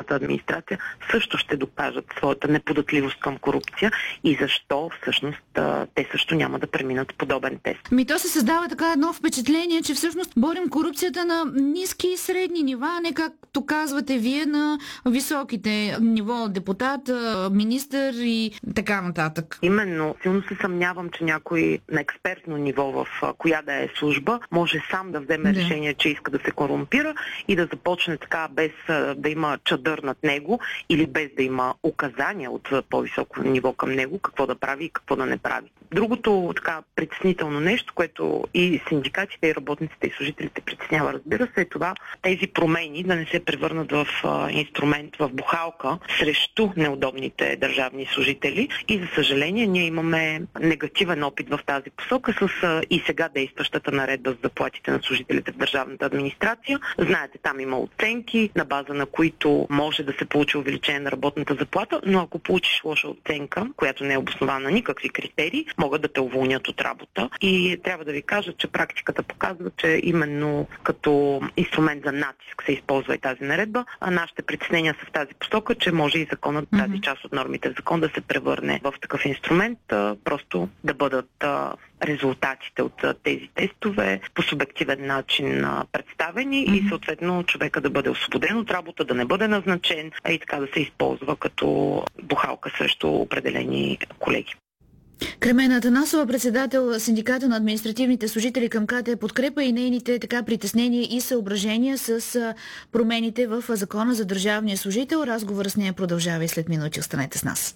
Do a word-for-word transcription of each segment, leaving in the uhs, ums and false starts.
държавната администрация също ще докажат своята неподатливост към корупция и защо всъщност те също няма да преминат подобен тест. Ми то се създава така едно впечатление, че всъщност борим корупцията на ниски и средни нива, а не както казвате вие на високите ниво депутат, министър и така нататък. Именно. Силно се съмнявам, че някой на експертно ниво в коя да е служба може сам да вземе да. решение, че иска да се корумпира и да започне така без да има чадър над него или без да има указания от по-високо ниво към него какво да прави и какво да не прави. Другото така притеснително нещо, което и синдикатите, и работниците, и служителите притеснява, разбира се, е това тези промени да не се превърнат в а, инструмент, в бухалка срещу неудобните държавни служители. И за съжаление ние имаме негативен опит в тази посока с а, и сега действащата наредба за заплатите на служителите в държавната администрация. Знаете, там има оценки, на база на които може да се получи увеличение на работната заплата, но ако получиш лоша оценка, която не е обоснована на никакви критерии, могат да те уволнят от работа. И трябва да ви кажа, че практиката показва, че именно като инструмент за натиск се използва и тази наредба, а нашите притеснения са в тази посока, че може и законът, mm-hmm. тази част от нормите в закон да се превърне в такъв инструмент, а, просто да бъдат а, резултатите от а, тези тестове по субективен начин а, представени mm-hmm. и съответно човека да бъде освободен от работа, да не бъде назначен, а и така да се използва като бухалка срещу определени колеги. Кремен Атанасова, председател Синдиката на административните служители към КТ подкрепа и нейните така притеснения и съображения с промените в Закона за държавния служител. Разговор с нея продължава и след минути. Останете с нас.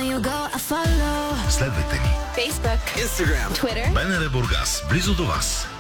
Следвайте ни. Facebook, Instagram, Twitter. БНР Бургас. Близо до вас.